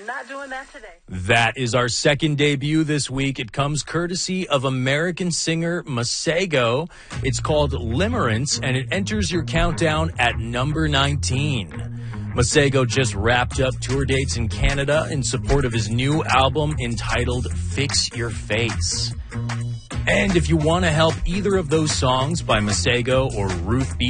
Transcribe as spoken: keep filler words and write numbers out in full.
not doing that today. That is our second debut this week. It comes courtesy of American singer Masego. It's called Limerence, and it enters your countdown at number nineteen. Masego just wrapped up tour dates in Canada in support of his new album entitled Fix Your Face. And if you want to help either of those songs by Masego or Ruth B.